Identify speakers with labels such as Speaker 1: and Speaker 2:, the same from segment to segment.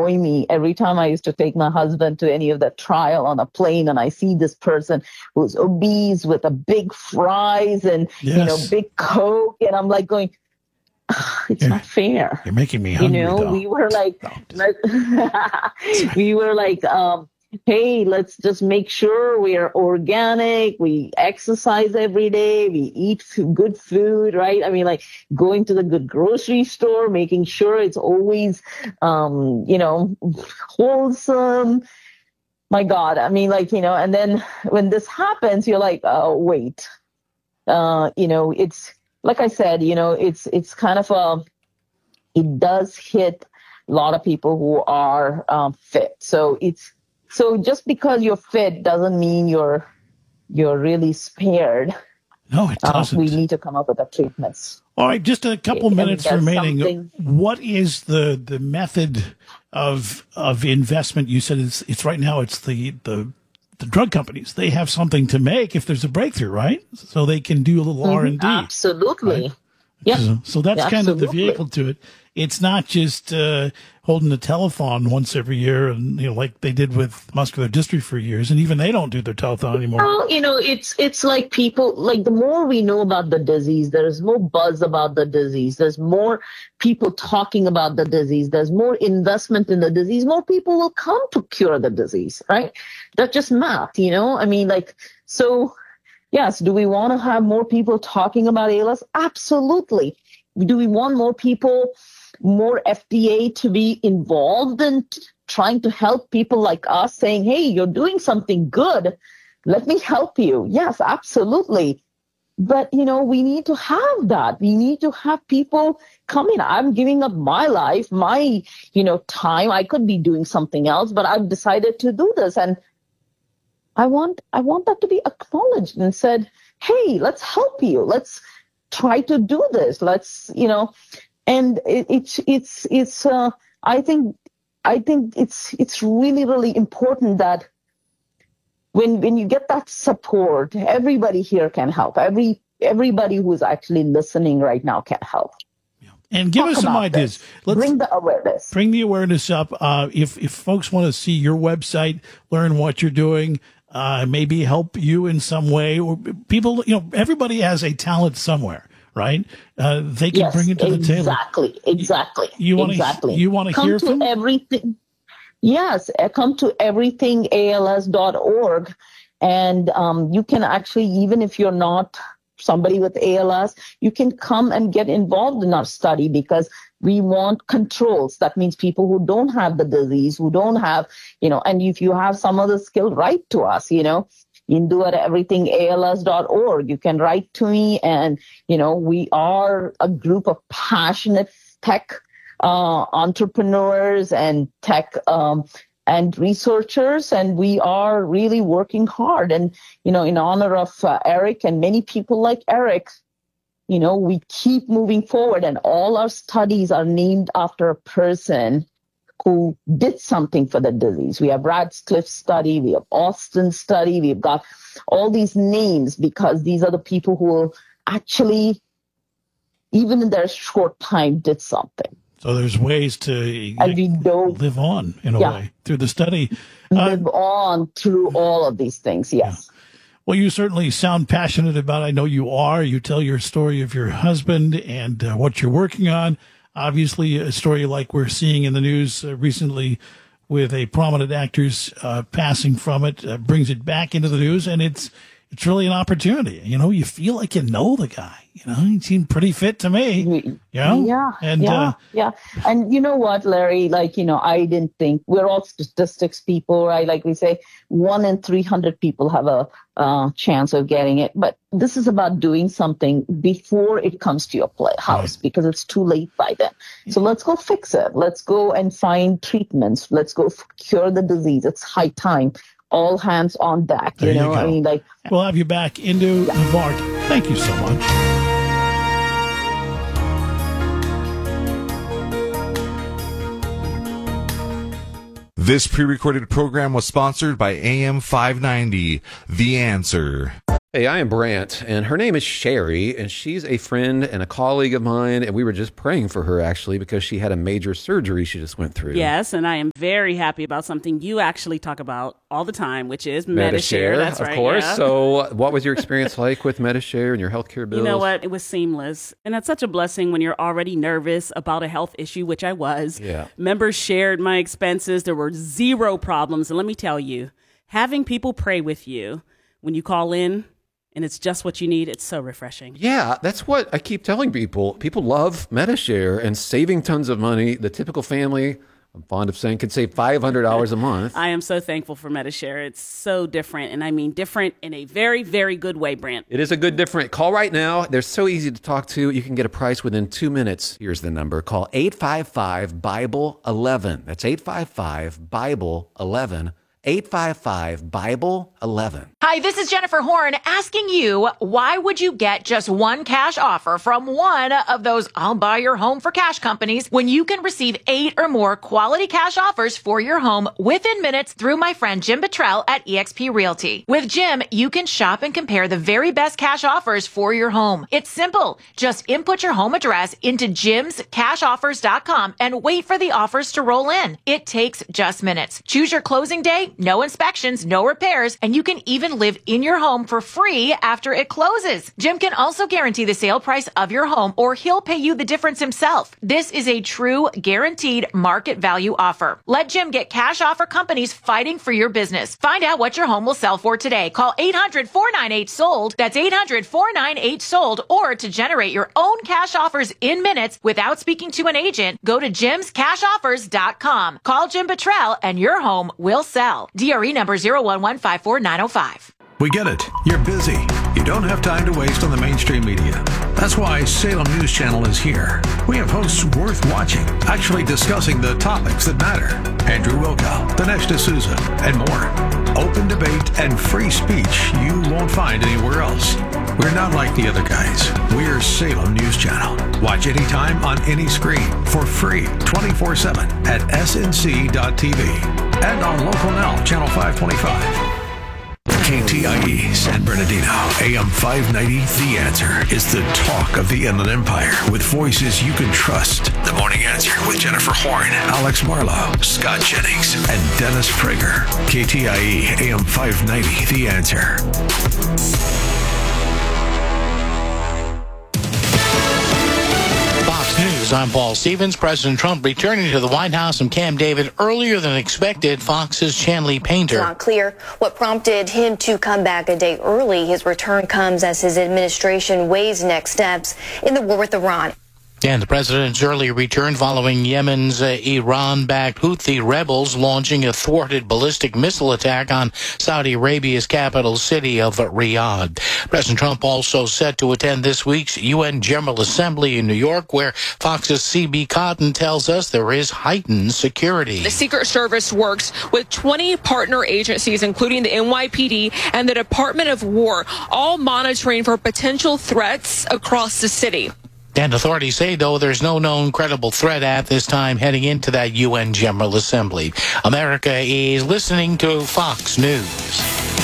Speaker 1: annoy me every time I used to take my husband to any of the trial on a plane, and I see this person who's obese with a big fries and, big Coke. And I'm like going, it's not fair.
Speaker 2: You're making me hungry, though.
Speaker 1: We were like, hey, let's just make sure we are organic. We exercise every day. We eat good food, right? I mean, like going to the good grocery store, making sure it's always, wholesome. My God. I mean, and then when this happens, you're like, oh, wait, it's like I said, it's kind of it does hit a lot of people who are fit. So just because you're fit doesn't mean you're really spared.
Speaker 2: No, it doesn't.
Speaker 1: We need to come up with the treatments.
Speaker 2: All right, just a couple minutes remaining. What is the method of investment? You said it's right now. It's the drug companies. They have something to make if there's a breakthrough, right? So they can do a little R&D.
Speaker 1: Absolutely.
Speaker 2: Right?
Speaker 1: Yeah.
Speaker 2: So that's kind of the vehicle to it. It's not just holding a telethon once every year, and like they did with muscular dystrophy for years, and even they don't do their telethon anymore.
Speaker 1: Well, it's like people, like the more we know about the disease, there's more buzz about the disease. There's more people talking about the disease. There's more investment in the disease. More people will come to cure the disease, right? That's just math, I mean, so yes, do we want to have more people talking about ALS? Absolutely. Do we want more people, more FDA to be involved in trying to help people like us, saying, hey, you're doing something good. Let me help you. Yes, absolutely. But, we need to have that. We need to have people come in. I'm giving up my life, my, time. I could be doing something else, but I've decided to do this. And I want that to be acknowledged and said, hey, let's help you. Let's try to do this. Let's, and I think it's really, really important that when you get that support, everybody here can help. Everybody who's actually listening right now can help.
Speaker 2: And give us some ideas.
Speaker 1: Let's bring the awareness.
Speaker 2: Bring the awareness up. If folks want to see your website, learn what you're doing, maybe help you in some way, or people, everybody has a talent somewhere, right? They can bring it to the table.
Speaker 1: Exactly.
Speaker 2: You want to hear from
Speaker 1: everything. Yes, come to everythingals.org, and you can actually, even if you're not somebody with ALS, you can come and get involved in our study because we want controls. That means people who don't have the disease, who don't have, and if you have some other skill, write to us, you can do it at everythingals.org. You can write to me, and, we are a group of passionate tech entrepreneurs and tech and researchers, and we are really working hard. And, in honor of Eric and many people like Eric, we keep moving forward, and all our studies are named after a person who did something for the disease. We have Radcliffe study, we have Austin study, we've got all these names because these are the people who actually, even in their short time, did something.
Speaker 2: So there's ways to live on in a way through the study.
Speaker 1: Live on through all of these things, yes.
Speaker 2: Yeah. Well, you certainly sound passionate about it. I know you are. You tell your story of your husband and what you're working on. Obviously, a story like we're seeing in the news recently with a prominent actor's passing from it brings it back into the news, and it's really an opportunity. You feel like the guy. He seemed pretty fit to me.
Speaker 1: Yeah. And you know what, Larry? I didn't think we're all statistics people, right? Like we say, 1 in 300 people have a chance of getting it. But this is about doing something before it comes to your house because it's too late by then. So let's go fix it. Let's go and find treatments. Let's go cure the disease. It's high time. All hands on deck.
Speaker 2: There you go. I mean, we'll have you back into Mark. Thank you so much.
Speaker 3: This pre-recorded program was sponsored by AM 590, The Answer. Hey, I am Brant, and her name is Sherry, and she's a friend and a colleague of mine, and we were just praying for her, actually, because she had a major surgery she just went through.
Speaker 4: Yes, and I am very happy about something you actually talk about all the time, which is Medi-Share. That's right,
Speaker 3: of course.
Speaker 4: Yeah.
Speaker 3: So what was your experience like with Medi-Share and your healthcare bills?
Speaker 4: You know what? It was seamless. And that's such a blessing when you're already nervous about a health issue, which I was.
Speaker 3: Yeah.
Speaker 4: Members shared my expenses. There were zero problems. And let me tell you, having people pray with you when you call in, and it's just what you need, it's so refreshing.
Speaker 3: Yeah, that's what I keep telling people. People love Medi-Share and saving tons of money. The typical family, I'm fond of saying, could save $500 a month.
Speaker 4: I am so thankful for Medi-Share. It's so different, and I mean different in a very, very good way, Brant.
Speaker 3: It is a good different. Call right now. They're so easy to talk to. You can get a price within 2 minutes. Here's the number. Call 855-BIBLE-11. That's 855-BIBLE-11. 855-BIBLE-11.
Speaker 5: Hi, this is Jennifer Horn asking you, why would you get just one cash offer from one of those I'll buy your home for cash companies when you can receive 8 or more quality cash offers for your home within minutes through my friend Jim Buttrell at eXp Realty. With Jim, you can shop and compare the very best cash offers for your home. It's simple. Just input your home address into jimscashoffers.com and wait for the offers to roll in. It takes just minutes. Choose your closing day. No inspections, no repairs, and you can even live in your home for free after it closes. Jim can also guarantee the sale price of your home, or he'll pay you the difference himself. This is a true guaranteed market value offer. Let Jim get cash offer companies fighting for your business. Find out what your home will sell for today. Call 800-498-SOLD. That's 800-498-SOLD. Or to generate your own cash offers in minutes without speaking to an agent, go to jimscashoffers.com. Call Jim Buttrell and your home will sell. DRE number 01154-905.
Speaker 6: We get it. You're busy. You don't have time to waste on the mainstream media. That's why Salem News Channel is here. We have hosts worth watching, actually discussing the topics that matter. Andrew Wilkow, Dinesh D'Souza, and more. Open debate and free speech you won't find anywhere else. We're not like the other guys. We're Salem News Channel. Watch anytime on any screen for free 24/7 at snc.tv and on Local Now, Channel 525. KTIE San Bernardino, AM 590, The Answer is the talk of the Inland Empire with voices you can trust. The Morning Answer with Jennifer Horn, Alex Marlowe, Scott Jennings, and Dennis Prager. KTIE AM 590, The Answer.
Speaker 7: News. I'm Paul Stevens. President Trump returning to the White House from Camp David earlier than expected. Fox's Chanley Painter.
Speaker 8: It's not clear what prompted him to come back a day early. His return comes as his administration weighs next steps in the war with Iran.
Speaker 7: And the president's early return following Yemen's Iran-backed Houthi rebels launching a thwarted ballistic missile attack on Saudi Arabia's capital city of Riyadh. President Trump also set to attend this week's UN General Assembly in New York, where Fox's C.B. Cotton tells us there is heightened security.
Speaker 9: The Secret Service works with 20 partner agencies, including the NYPD and the Department of War, all monitoring for potential threats across the city.
Speaker 7: And authorities say, though, there's no known credible threat at this time heading into that UN General Assembly. America is listening to Fox News.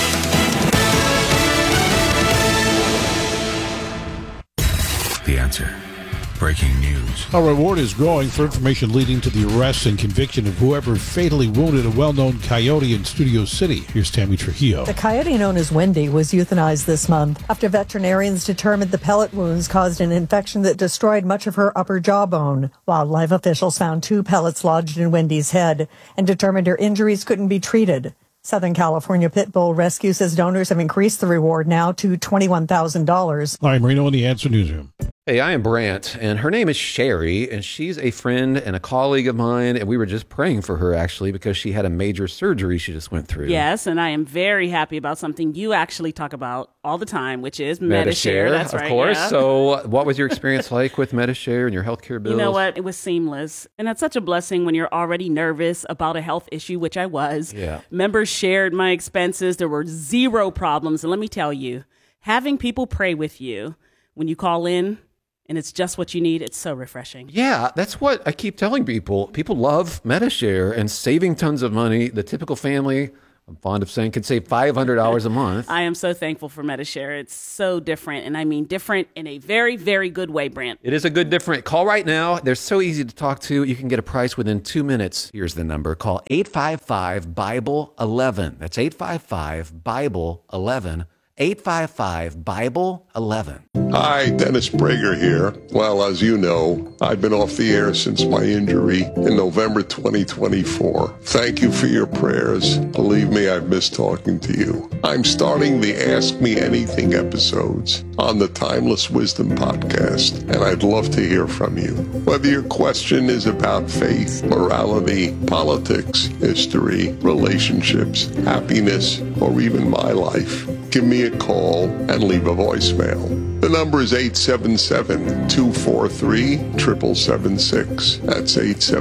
Speaker 6: The Answer. Breaking news.
Speaker 2: A reward is growing for information leading to the arrest and conviction of whoever fatally wounded a well-known coyote in Studio City. Here's Tammy Trujillo.
Speaker 10: The coyote known as Wendy was euthanized this month after veterinarians determined the pellet wounds caused an infection that destroyed much of her upper jawbone. Wildlife officials found 2 pellets lodged in Wendy's head and determined her injuries couldn't be treated. Southern California Pit Bull Rescue says donors have increased the reward now to $21,000.
Speaker 2: Hi, Marino in the Answer Newsroom.
Speaker 3: Hey, I am Brant, and her name is Sherry, and she's a friend and a colleague of mine, and we were just praying for her, actually, because she had a major surgery she just went through.
Speaker 4: Yes, and I am very happy about something you actually talk about all the time, which is Medi-Share. That's right.
Speaker 3: Of course.
Speaker 4: Yeah.
Speaker 3: So what was your experience like with Medi-Share and your healthcare bills?
Speaker 4: You know what? It was seamless. And that's such a blessing when you're already nervous about a health issue, which I was.
Speaker 3: Yeah.
Speaker 4: Members shared my expenses. There were zero problems. And let me tell you, having people pray with you when you call in, and it's just what you need, it's so refreshing.
Speaker 3: Yeah, that's what I keep telling people. People love Medi-Share and saving tons of money. The typical family, I'm fond of saying, could save $500 a month.
Speaker 4: I am so thankful for Medi-Share. It's so different, and I mean different in a very, very good way, Brent.
Speaker 3: It is a good different. Call right now. They're so easy to talk to. You can get a price within 2 minutes. Here's the number. Call 855-BIBLE-11. That's 855-BIBLE-11. 855-BIBLE-11.
Speaker 11: Hi, Dennis Prager here. Well, as you know, I've been off the air since my injury in November 2024. Thank you for your prayers. Believe me, I've missed talking to you. I'm starting the Ask Me Anything episodes on the Timeless Wisdom podcast, and I'd love to hear from you. Whether your question is about faith, morality, politics, history, relationships, happiness, or even my life, give me a call and leave a voicemail. The number is 877-243-7776. That's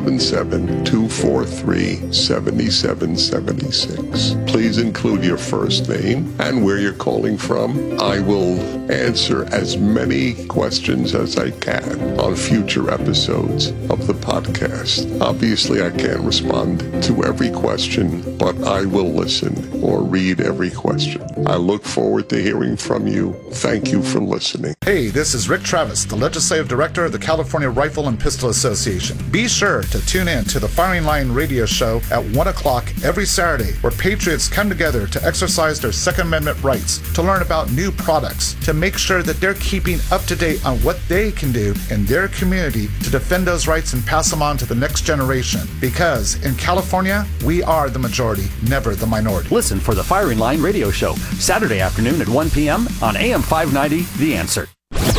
Speaker 11: 877-243-7776. Please include your first name and where you're calling from. I will answer as many questions as I can on future episodes of the podcast. Obviously, I can't respond to every question, but I will listen or read every question. I look forward to hearing from you. Thank you for listening.
Speaker 12: Hey, this is Rick Travis, the Legislative Director of the California Rifle and Pistol Association. Be sure to tune in to the Firing Line radio show at 1 o'clock every Saturday, where patriots come together to exercise their Second Amendment rights, to learn about new products, to make sure that they're keeping up to date on what they can do in their community to defend those rights and pass them on to the next generation. Because in California, we are the majority, never the minority.
Speaker 13: Listen for the Firing Line radio show, Saturday afternoon at 1 p.m. on AM 590, The Answer.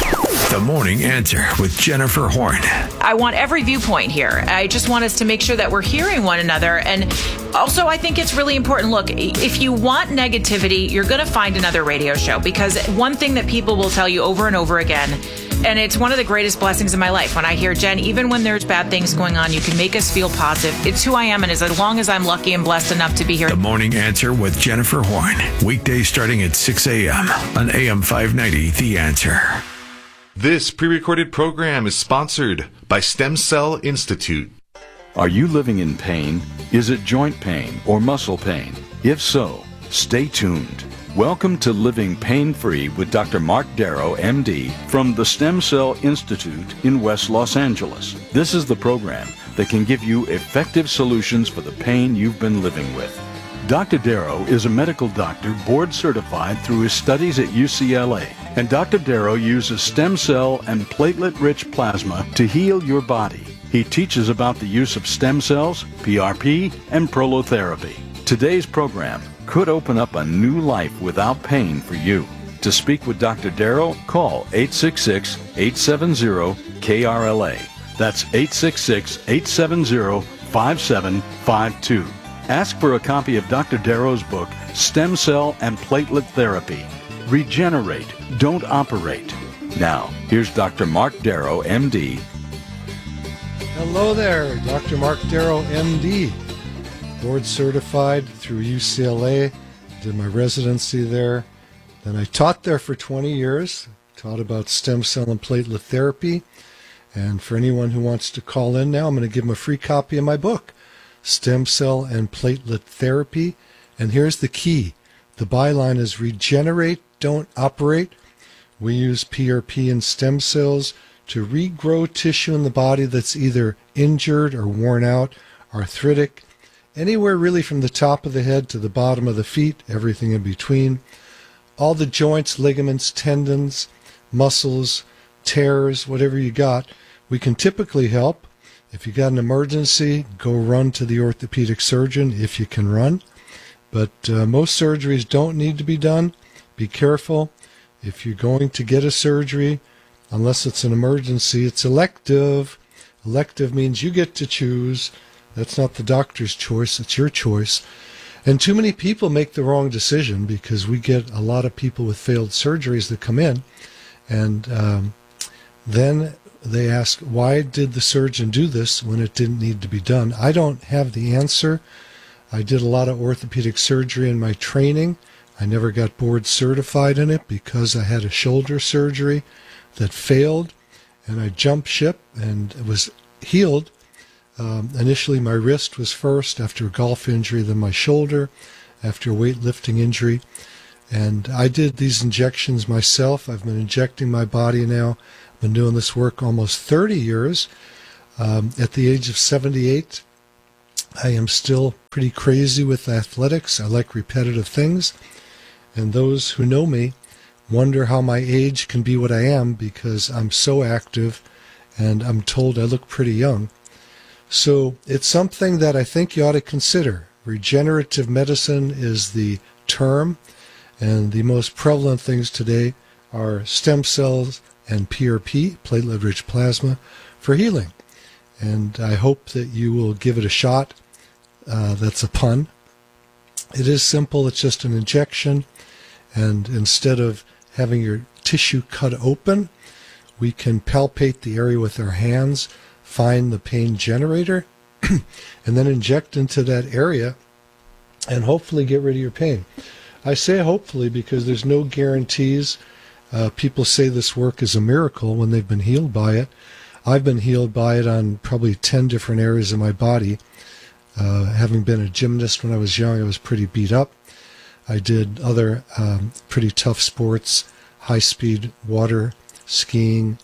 Speaker 6: The Morning Answer with Jennifer Horn.
Speaker 5: I want every viewpoint here. I just want us to make sure that we're hearing one another. And also, I think it's really important. Look, if you want negativity, you're going to find another radio show, because one thing that people will tell you over and over again, and it's one of the greatest blessings in my life, when I hear, Jen, even when there's bad things going on, you can make us feel positive. It's who I am, and as long as I'm lucky and blessed enough to be here.
Speaker 6: The Morning Answer with Jennifer Horn. Weekdays starting at 6 a.m. on AM 590, The Answer.
Speaker 14: This pre-recorded program is sponsored by Stem Cell Institute.
Speaker 15: Are you living in pain? Is it joint pain or muscle pain? If so, stay tuned. Welcome to Living Pain-Free with Dr. Mark Darrow, MD, from the Stem Cell Institute in West Los Angeles. This is the program that can give you effective solutions for the pain you've been living with. Dr. Darrow is a medical doctor board certified through his studies at UCLA, and Dr. Darrow uses stem cell and platelet-rich plasma to heal your body. He teaches about the use of stem cells, PRP, and prolotherapy. Today's program could open up a new life without pain for you. To speak with Dr. Darrow, call 866-870-KRLA. That's 866-870-5752. Ask for a copy of Dr. Darrow's book, Stem Cell and Platelet Therapy. Regenerate, don't operate. Now, here's Dr. Mark Darrow, MD.
Speaker 16: Hello there, Dr. Mark Darrow, MD. Board certified through UCLA. Did my residency there. Then I taught there for 20 years. Taught about stem cell and platelet therapy. And for anyone who wants to call in now, I'm going to give them a free copy of my book, Stem Cell and Platelet Therapy. And here's the key. The byline is regenerate, don't operate. We use PRP and stem cells to regrow tissue in the body that's either injured or worn out, arthritic, anywhere really from the top of the head to the bottom of the feet, everything in between. All the joints, ligaments, tendons, muscles, tears, whatever you got, we can typically help. If you got an emergency, go run to the orthopedic surgeon if you can run. But most surgeries don't need to be done. Be careful. If you're going to get a surgery, unless it's an emergency, it's elective. Elective means you get to choose. That's not the doctor's choice. It's your choice. And too many people make the wrong decision, because we get a lot of people with failed surgeries that come in, and then they ask, why did the surgeon do this when it didn't need to be done? I don't have the answer. I did a lot of orthopedic surgery in my training. I never got board certified in it because I had a shoulder surgery that failed, and I jumped ship and it was healed. Initially my wrist was first, after a golf injury, then my shoulder, after a weightlifting injury. And I did these injections myself. I've been injecting my body now. I've been doing this work almost 30 years. At the age of 78, I am still pretty crazy with athletics. I like repetitive things. And those who know me wonder how my age can be what I am, because I'm so active and I'm told I look pretty young. So it's something that I think you ought to consider. Regenerative medicine is the term. And the most prevalent things today are stem cells and PRP, platelet-rich plasma, for healing. And I hope that you will give it a shot. That's a pun. It is simple. It's just an injection. And instead of having your tissue cut open, we can palpate the area with our hands, find the pain generator, and then inject into that area and hopefully get rid of your pain. I say hopefully because there's no guarantees. People say this work is a miracle when they've been healed by it. I've been healed by it on probably 10 different areas of my body. Having been a gymnast when I was young, I was pretty beat up. I did other pretty tough sports, high-speed water skiing,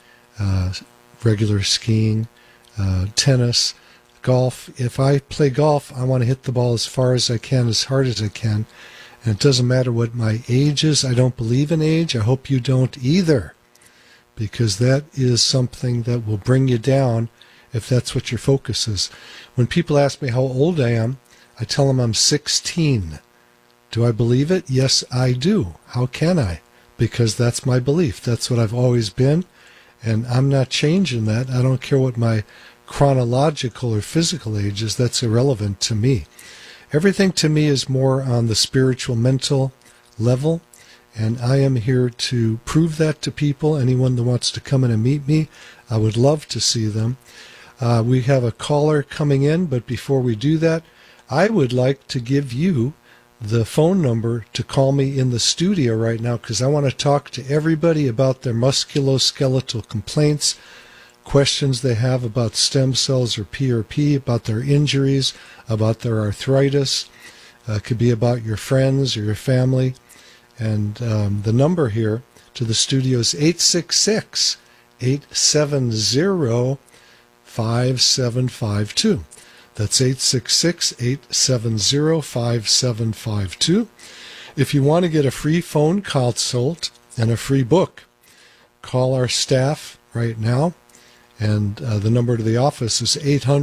Speaker 16: regular skiing, tennis, golf. If I play golf, I want to hit the ball as far as I can, as hard as I can. And it doesn't matter what my age is. I don't believe in age. I hope you don't either, because that is something that will bring you down if that's what your focus is. When people ask me how old I am, I tell them I'm 16. Do I believe it? Yes, I do. How can I? Because that's my belief. That's what I've always been, and I'm not changing that. I don't care what my chronological or physical age is. That's irrelevant to me. Everything to me is more on the spiritual, mental level, and I am here to prove that to people. Anyone that wants to come in and meet me, I would love to see them. We have a caller coming in, but before we do that, I would like to give you the phone number to call me in the studio right now, because I want to talk to everybody about their musculoskeletal complaints, questions they have about stem cells or PRP, about their injuries, about their arthritis. It could be about your friends or your family. And the number here to the studio is 866-870-5752. That's 866-870-5752. If you want to get a free phone consult and a free book, call our staff right now. And the number to the office is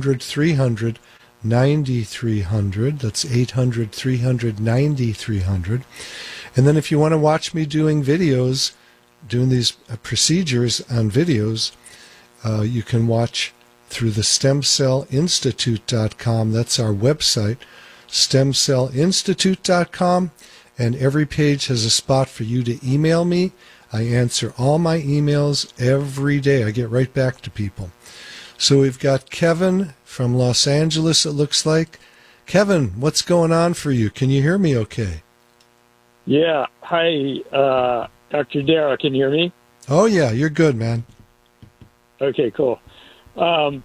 Speaker 16: 800-300-9300. That's 800-300-9300. And then if you want to watch me doing videos, doing these procedures on videos, you can watch through the StemCellInstitute.com. That's our website, StemCellInstitute.com. And every page has a spot for you to email me. I answer all my emails every day. I get right back to people. So we've got Kevin from Los Angeles, it looks like. Kevin, what's going on for you? Can you hear me okay?
Speaker 17: Yeah. Hi, Dr. Darrow. Can you hear me?
Speaker 16: Oh, yeah. You're good, man.
Speaker 17: Okay, cool. I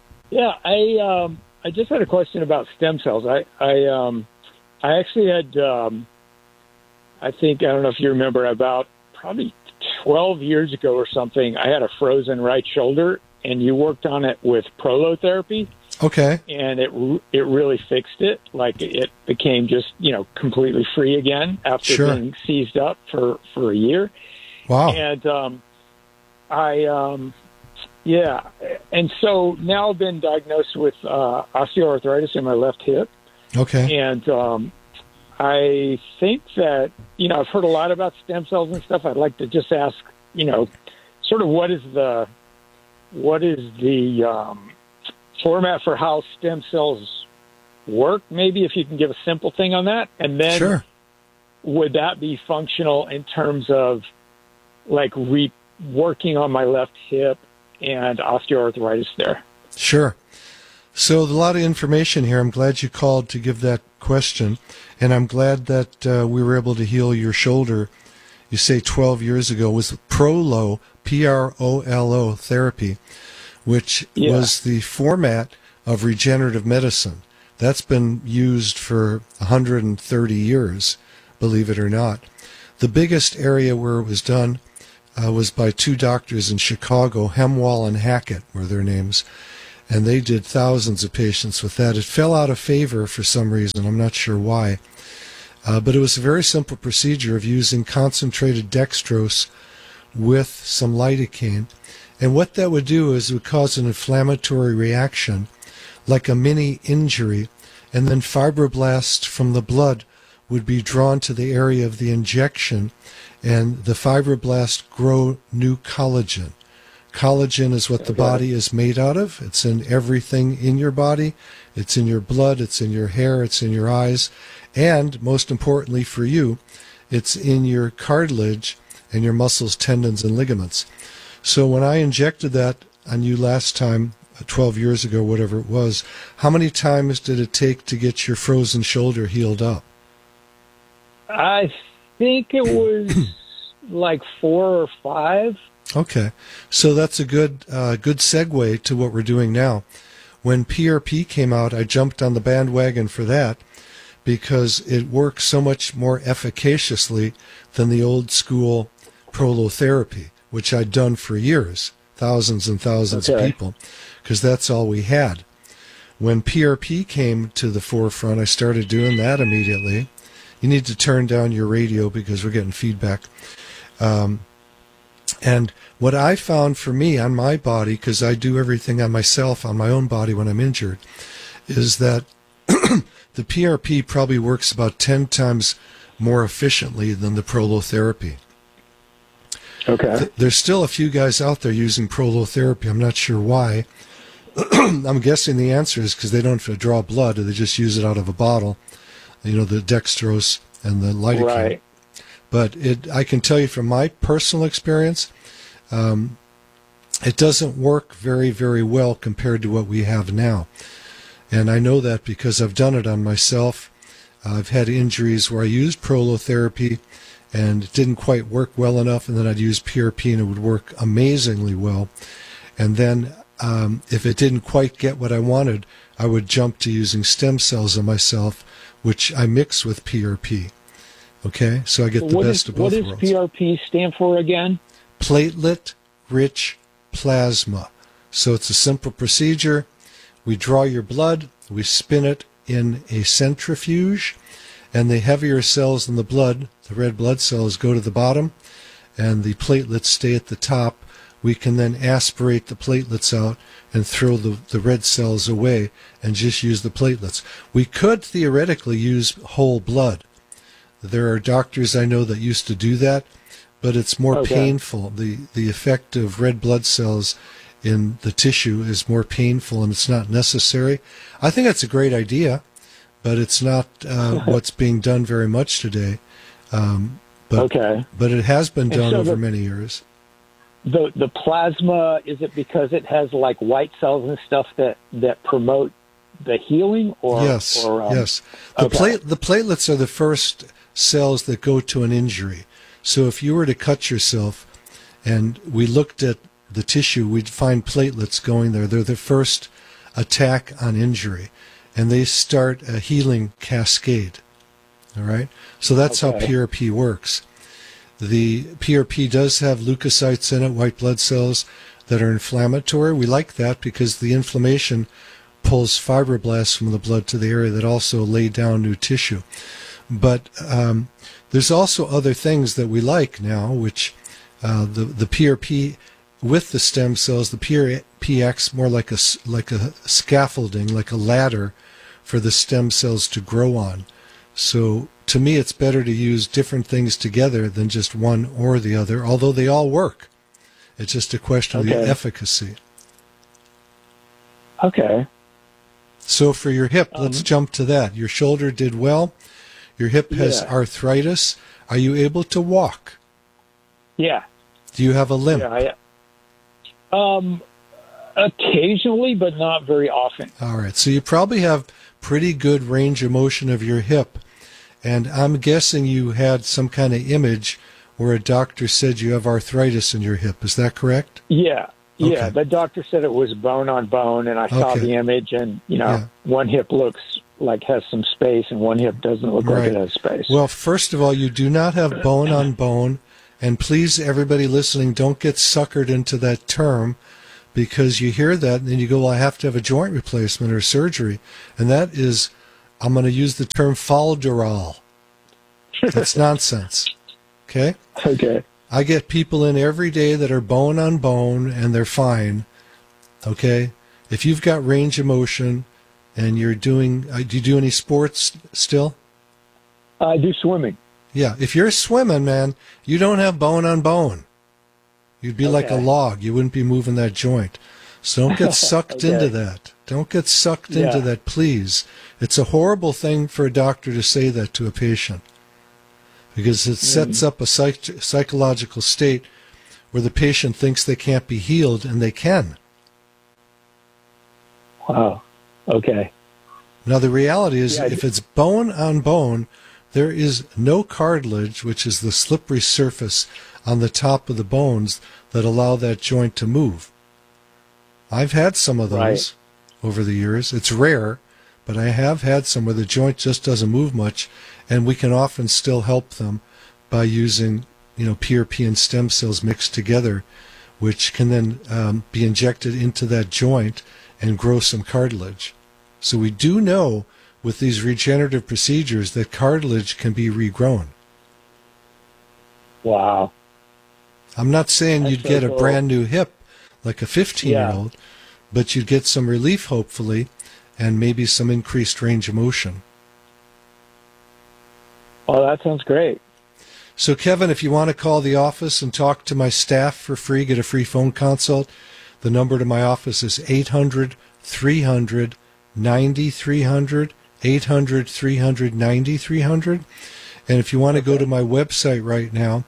Speaker 17: just had a question about stem cells. I actually had, I don't know if you remember, about probably 12 years ago or something, I had a frozen right shoulder, and you worked on it with prolotherapy.
Speaker 16: Okay.
Speaker 17: And it really fixed it. Like, it became just, completely free again after being seized up for a year.
Speaker 16: Wow.
Speaker 17: And and so now I've been diagnosed with osteoarthritis in my left hip.
Speaker 16: Okay.
Speaker 17: And I think that, I've heard a lot about stem cells and stuff. I'd like to just ask, sort of what is the format for how stem cells work? Maybe if you can give a simple thing on that. And then would that be functional in terms of like working on my left hip and osteoarthritis there?
Speaker 16: Sure. So a lot of information here. I'm glad you called to give that question, and I'm glad that we were able to heal your shoulder. You say 12 years ago was Prolo, Prolo therapy, which was the format of regenerative medicine. That's been used for 130 years, believe it or not. The biggest area where it was done was by two doctors in Chicago, Hemwall and Hackett were their names, and they did thousands of patients with that. It fell out of favor for some reason. I'm not sure why. But it was a very simple procedure of using concentrated dextrose with some lidocaine. And what that would do is it would cause an inflammatory reaction, like a mini injury, and then fibroblasts from the blood would be drawn to the area of the injection, and the fibroblasts grow new collagen. Collagen is what the body is made out of. It's in everything in your body. It's in your blood. It's in your hair. It's in your eyes. And most importantly for you, it's in your cartilage and your muscles, tendons, and ligaments. So when I injected that on you last time, 12 years ago, whatever it was, how many times did it take to get your frozen shoulder healed up?
Speaker 17: I think it was like 4 or 5.
Speaker 16: Okay, so that's a good segue to what we're doing now. When PRP came out, I jumped on the bandwagon for that because it works so much more efficaciously than the old school prolotherapy, which I'd done for years, thousands and thousands of people, because that's all we had. When PRP came to the forefront, I started doing that immediately. You need to turn down your radio because we're getting feedback. And what I found for me on my body, because I do everything on myself, on my own body when I'm injured, is that the PRP probably works about 10 times more efficiently than the prolotherapy.
Speaker 17: Okay.
Speaker 16: There's still a few guys out there using prolotherapy. I'm not sure why. I'm guessing the answer is because they don't have to draw blood. They just use it out of a bottle, you know, the dextrose and the lidocaine.
Speaker 17: Right.
Speaker 16: But I can tell you from my personal experience, it doesn't work very, very well compared to what we have now. And I know that because I've done it on myself. I've had injuries where I used prolotherapy and it didn't quite work well enough, and then I'd use PRP and it would work amazingly well. And then if it didn't quite get what I wanted, I would jump to using stem cells on myself, which I mix with PRP. Okay, so I get the best of both worlds.
Speaker 17: What does PRP stand for again?
Speaker 16: Platelet-rich plasma. So it's a simple procedure. We draw your blood, we spin it in a centrifuge, and the heavier cells in the blood, the red blood cells, go to the bottom, and the platelets stay at the top. We can then aspirate the platelets out and throw the red cells away and just use the platelets. We could theoretically use whole blood. There are doctors I know that used to do that, but it's more painful. The effect of red blood cells in the tissue is more painful, and it's not necessary. I think that's a great idea, but it's not what's being done very much today. But it has been done over many years.
Speaker 17: The plasma, is it because it has like white cells and stuff that promote the healing? Or
Speaker 16: yes, yes. The platelets are the first cells that go to an injury. So if you were to cut yourself and we looked at the tissue, we'd find platelets going there. They're the first attack on injury, and they start a healing cascade. All right? So that's how PRP works. The PRP does have leukocytes in it, white blood cells that are inflammatory. We like that because the inflammation pulls fibroblasts from the blood to the area that also lay down new tissue. But there's also other things that we like now, which the PRP with the stem cells, the PRP acts more like a scaffolding, like a ladder for the stem cells to grow on. So to me, it's better to use different things together than just one or the other, although they all work. It's just a question of the efficacy.
Speaker 17: Okay.
Speaker 16: So for your hip, let's jump to that. Your shoulder did well. Your hip has arthritis. Are you able to walk?
Speaker 17: Yeah.
Speaker 16: Do you have a limp?
Speaker 17: Yeah, occasionally, but not very often.
Speaker 16: All right. So you probably have pretty good range of motion of your hip. And I'm guessing you had some kind of image where a doctor said you have arthritis in your hip. Is that correct?
Speaker 17: Yeah. Okay. Yeah. The doctor said it was bone on bone, and I saw the image, and, one hip looks like has some space and one hip doesn't look like it has space.
Speaker 16: Well, first of all, you do not have bone on bone, and please, everybody listening, don't get suckered into that term, because you hear that and then you go, well, I have to have a joint replacement or surgery, and that is, I'm going to use the term falderal. That's nonsense. Okay?
Speaker 17: Okay.
Speaker 16: I get people in every day that are bone on bone and they're fine. Okay? If you've got range of motion and you're doing, do you do any sports still?
Speaker 17: I do swimming.
Speaker 16: Yeah. If you're swimming, man, you don't have bone on bone. You'd be like a log. You wouldn't be moving that joint. So don't get sucked into that. Don't get sucked into that, please. It's a horrible thing for a doctor to say that to a patient, because it sets up a psychological state where the patient thinks they can't be healed, and they can.
Speaker 17: Wow. Okay.
Speaker 16: Now, the reality is, if it's bone on bone, there is no cartilage, which is the slippery surface on the top of the bones that allow that joint to move. I've had some of those over the years. It's rare, but I have had some where the joint just doesn't move much, and we can often still help them by using, PRP and stem cells mixed together, which can then be injected into that joint and grow some cartilage. So we do know with these regenerative procedures that cartilage can be regrown.
Speaker 17: Wow.
Speaker 16: I'm not saying you'd get a brand new hip like a 15-year-old, but you'd get some relief, hopefully, and maybe some increased range of motion.
Speaker 17: Oh, that sounds great.
Speaker 16: So, Kevin, if you want to call the office and talk to my staff for free, get a free phone consult, the number to my office is 800-300-9300, 800-300-9300. And if you want to go to my website right now,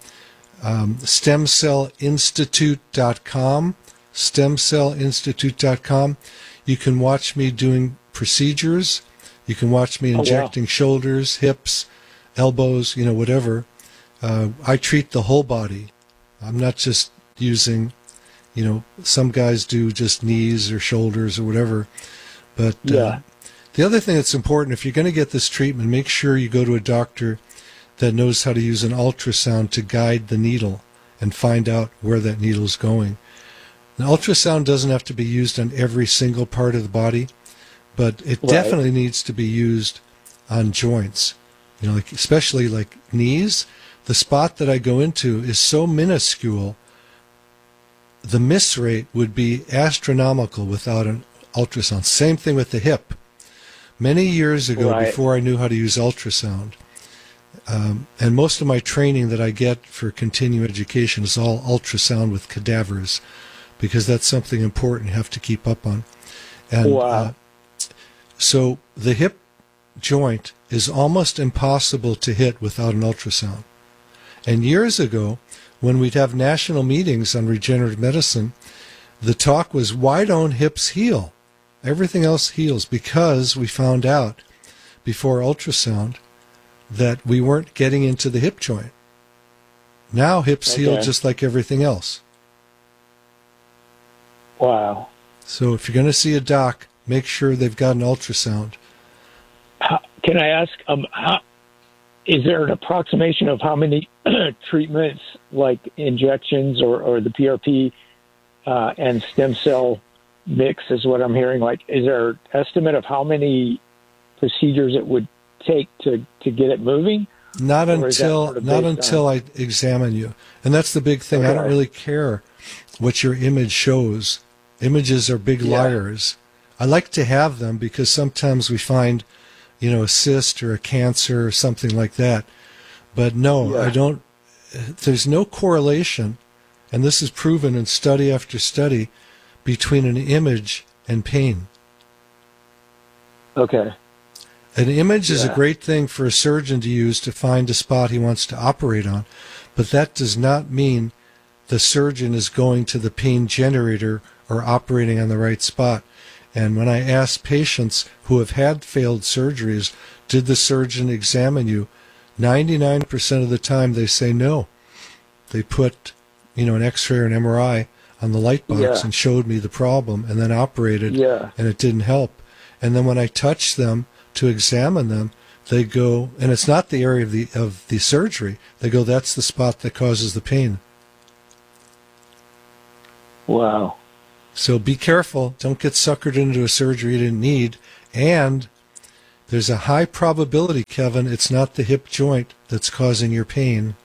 Speaker 16: stemcellinstitute.com, stemcellinstitute.com, you can watch me doing procedures. You can watch me injecting shoulders, hips, elbows, whatever. I treat the whole body. I'm not just using, some guys do just knees or shoulders or whatever. But the other thing that's important, if you're going to get this treatment, make sure you go to a doctor that knows how to use an ultrasound to guide the needle and find out where that needle is going. An ultrasound doesn't have to be used on every single part of the body, but it definitely needs to be used on joints. Especially like knees. The spot that I go into is so minuscule, the miss rate would be astronomical without an ultrasound. Same thing with the hip. Many years ago, before I knew how to use ultrasound, and most of my training that I get for continuing education is all ultrasound with cadavers, because that's something important you have to keep up on. And so the hip joint is almost impossible to hit without an ultrasound. And years ago, when we'd have national meetings on regenerative medicine, the talk was, why don't hips heal? Everything else heals, because we found out before ultrasound that we weren't getting into the hip joint. Now hips heal just like everything else.
Speaker 17: Wow.
Speaker 16: So if you're going to see a doc, make sure they've got an ultrasound.
Speaker 17: Can I ask, is there an approximation of how many treatments, like injections or the PRP and stem cell mix is what I'm hearing? Like, is there an estimate of how many procedures it would take to get it moving?
Speaker 16: Not until I examine you. And that's the big thing. I don't really care what your image shows. Images are big liars. I like to have them because sometimes we find, a cyst or a cancer or something like that. But no, I don't. There's no correlation, and this is proven in study after study, between an image and pain.
Speaker 17: Okay.
Speaker 16: An image is a great thing for a surgeon to use to find a spot he wants to operate on, but that does not mean the surgeon is going to the pain generator or operating on the right spot. And when I ask patients who have had failed surgeries, did the surgeon examine you? 99% of the time they say no. They put, an X-ray or an MRI on the light box and showed me the problem and then operated, and it didn't help. And then when I touched them to examine them, they go, and it's not the area of the surgery. They go, that's the spot that causes the pain.
Speaker 17: Wow.
Speaker 16: So be careful. Don't get suckered into a surgery you didn't need. And there's a high probability, Kevin, it's not the hip joint that's causing your pain.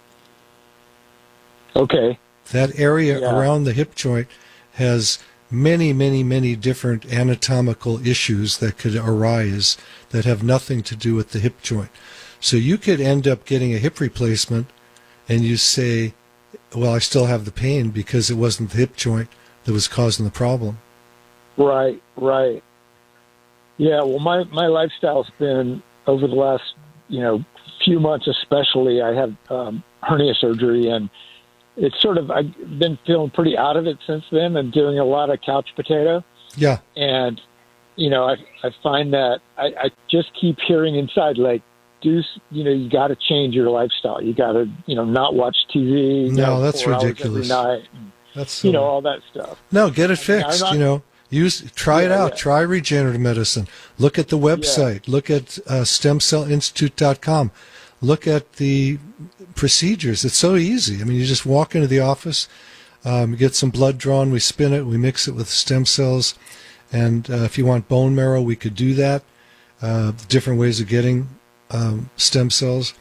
Speaker 17: Okay.
Speaker 16: That area around the hip joint has many, many, many different anatomical issues that could arise that have nothing to do with the hip joint. So you could end up getting a hip replacement and you say, well, I still have the pain because it wasn't the hip joint that was causing the problem.
Speaker 17: Right. Yeah, well, my lifestyle's been, over the last, few months especially, I had hernia surgery, and it's sort of, I've been feeling pretty out of it since then and doing a lot of couch potato.
Speaker 16: Yeah.
Speaker 17: And, I find that I just keep hearing inside, like, you got to change your lifestyle. You got to, not watch TV.
Speaker 16: No, that's
Speaker 17: 4 hours
Speaker 16: ridiculous.
Speaker 17: every night.
Speaker 16: That's
Speaker 17: all that stuff.
Speaker 16: No, get it fixed. Try it out. Try regenerative medicine. Look at the website. Look at stemcellinstitute.com. Look at the procedures. It's so easy. I mean, you just walk into the office, get some blood drawn, we spin it, we mix it with stem cells, and if you want bone marrow, we could do that. Different ways of getting stem cells.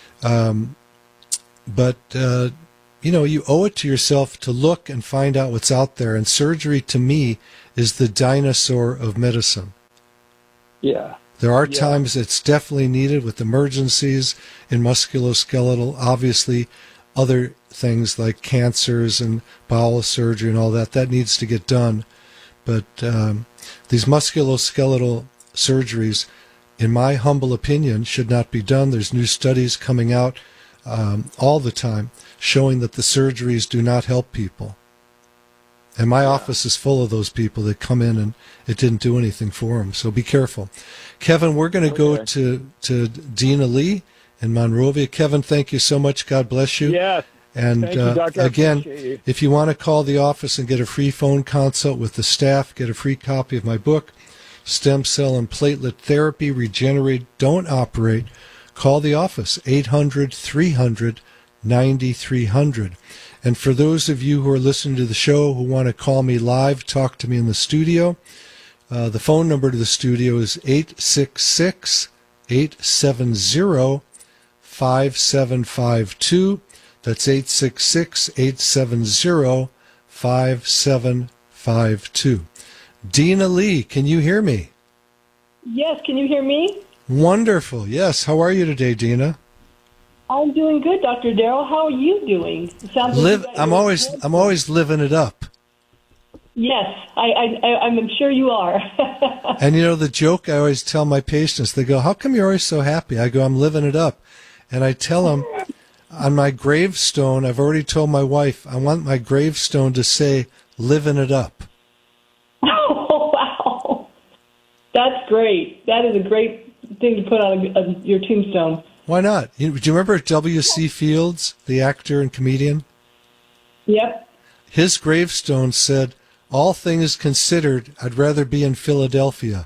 Speaker 16: But you owe it to yourself to look and find out what's out there. And surgery, to me, is the dinosaur of medicine.
Speaker 17: Yeah.
Speaker 16: There are times it's definitely needed with emergencies in musculoskeletal. Obviously, other things like cancers and bowel surgery and all that needs to get done. But these musculoskeletal surgeries, in my humble opinion, should not be done. There's new studies coming out all the time showing that the surgeries do not help people. And my office is full of those people that come in and it didn't do anything for them. So be careful. Kevin, we're going to go to Dina Lee in Monrovia. Kevin, thank you so much. God bless you.
Speaker 17: Yes.
Speaker 16: And
Speaker 17: thank you, Doctor.
Speaker 16: Again, if you want to call the office and get a free phone consult with the staff, get a free copy of my book, Stem Cell and Platelet Therapy, Regenerate, Don't Operate, call the office, 800-300-9300. And for those of you who are listening to the show who want to call me live, talk to me in the studio, the phone number to the studio is 866-870-5752. That's 866-870-5752. Dina Lee, can you hear me?
Speaker 18: Yes, can you hear me?
Speaker 16: Wonderful. Yes. How are you today, Dina?
Speaker 18: I'm doing good, Dr. Darrell. How are you doing? Sounds
Speaker 16: I'm always living it up.
Speaker 18: Yes, I'm sure you are.
Speaker 16: And the joke I always tell my patients, they go, "How come you're always so happy?" I go, "I'm living it up." And I tell them, on my gravestone, I've already told my wife, I want my gravestone to say, "Living it up."
Speaker 18: Oh, wow. That's great. That is a great thing to put on your tombstone.
Speaker 16: Why not? Do you remember W.C. Fields, the actor and comedian?
Speaker 18: Yep.
Speaker 16: His gravestone said, "All things considered, I'd rather be in Philadelphia."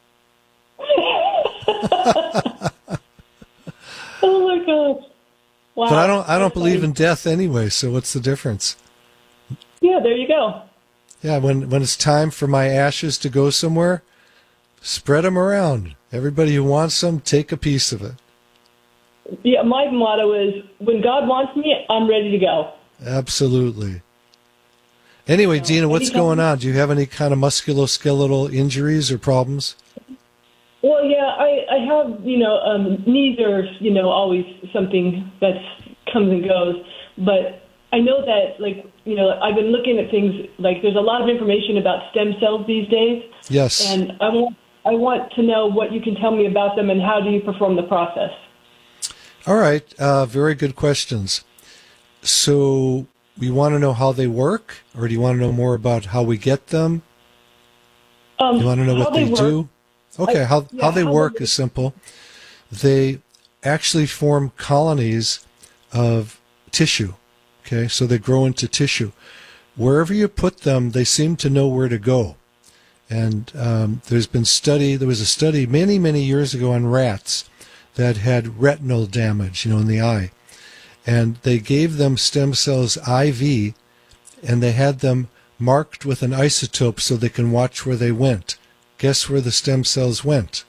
Speaker 18: Oh my God! Wow.
Speaker 16: But I don't believe in death anyway. So what's the difference?
Speaker 18: Yeah, there you go.
Speaker 16: Yeah, when it's time for my ashes to go somewhere, spread them around. Everybody who wants some, take a piece of it.
Speaker 18: Yeah, my motto is, when God wants me, I'm ready to go.
Speaker 16: Absolutely. Anyway, Dina, what's going on? Do you have any kind of musculoskeletal injuries or problems?
Speaker 18: Well, yeah, I have, knees are, always something that comes and goes. But I know that, I've been looking at things, there's a lot of information about stem cells these days.
Speaker 16: Yes.
Speaker 18: And I want to know what you can tell me about them and how do you perform the process.
Speaker 16: All right. Very good questions. So you want to know how they work, or do you want to know more about how we get them? You want to know what they do? Okay, how they work is simple. They actually form colonies of tissue. Okay, so they grow into tissue. Wherever you put them, they seem to know where to go. And there was a study many, many years ago on rats that had retinal damage, in the eye. And they gave them stem cells IV, and they had them marked with an isotope so they can watch where they went. Guess where the stem cells went?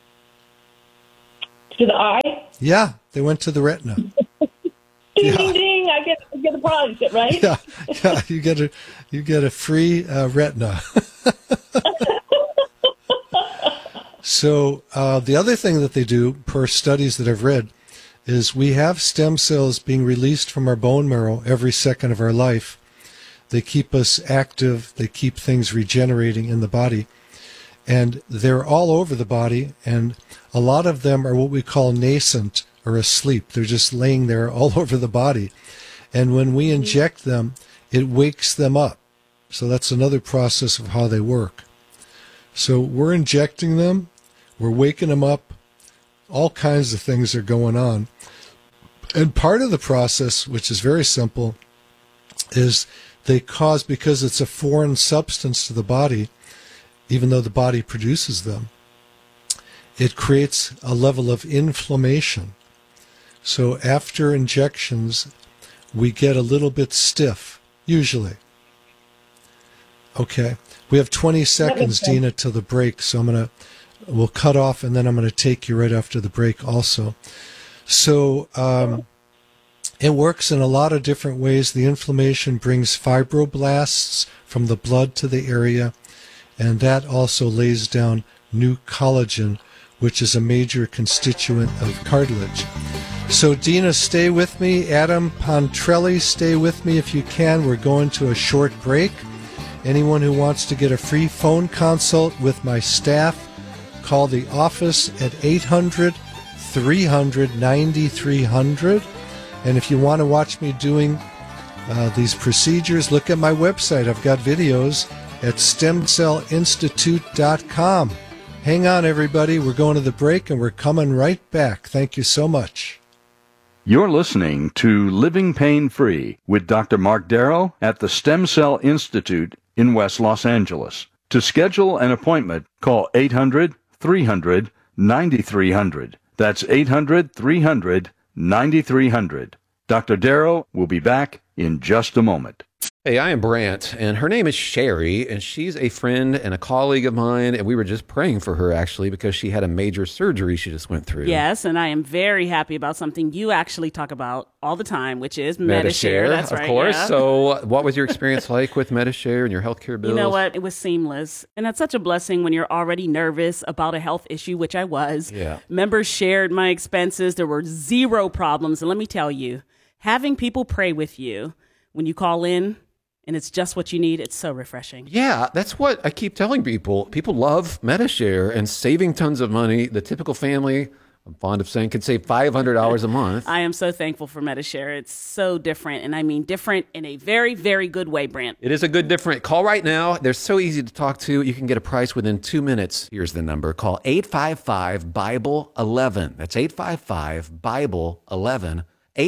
Speaker 18: To the eye?
Speaker 16: Yeah, they went to the retina.
Speaker 18: Ding, ding, ding! I get a prize, right?
Speaker 16: Yeah, you get a free retina. So the other thing that they do, per studies that I've read, is we have stem cells being released from our bone marrow every second of our life. They keep us active. They keep things regenerating in the body. And they're all over the body, and a lot of them are what we call nascent or asleep. They're just laying there all over the body. And when we inject them, it wakes them up. So that's another process of how they work. So we're injecting them, we're waking them up, all kinds of things are going on. And part of the process, which is very simple, is they cause, because it's a foreign substance to the body, even though the body produces them, it creates a level of inflammation. So after injections, we get a little bit stiff, usually. Okay, we have 20 seconds, Dina, till the break, so we'll cut off, and then I'm going to take you right after the break also. So it works in a lot of different ways. The inflammation brings fibroblasts from the blood to the area, and that also lays down new collagen, which is a major constituent of cartilage. So Dina, stay with me. Adam Pontrelli, stay with me if you can. We're going to a short break. Anyone who wants to get a free phone consult with my staff, call the office at 800-300-9300. And if you want to watch me doing these procedures, look at my website. I've got videos at stemcellinstitute.com. Hang on, everybody. We're going to the break, and we're coming right back. Thank you so much.
Speaker 15: You're listening to Living Pain Free with Dr. Mark Darrow at the Stem Cell Institute in West Los Angeles. To schedule an appointment, call 800-300-9300. That's 800-300-9300. Dr. Darrow will be back in just a moment.
Speaker 3: Hey, I am Brant, and her name is Sherry, and she's a friend and a colleague of mine, and we were just praying for her, actually, because she had a major surgery she just went through.
Speaker 4: Yes, and I am very happy about something you actually talk about all the time, which is Medi-Share. That's right,
Speaker 3: of course.
Speaker 4: Yeah.
Speaker 3: So what was your experience like with Medi-Share and your healthcare bills?
Speaker 4: You know what? It was seamless, and that's such a blessing when you're already nervous about a health issue, which I was.
Speaker 3: Yeah.
Speaker 4: Members shared my expenses. There were zero problems, and let me tell you, having people pray with you when you call in, and it's just what you need, it's so refreshing.
Speaker 3: Yeah, that's what I keep telling people. People love Medi-Share and saving tons of money. The typical family, I'm fond of saying, could save $500 a month.
Speaker 4: I am so thankful for Medi-Share. It's so different, and I mean different in a very, very good way, Brant.
Speaker 3: It is a good different. Call right now. They're so easy to talk to. You can get a price within 2 minutes. Here's the number. Call 855-BIBLE-11. That's 855-BIBLE-11.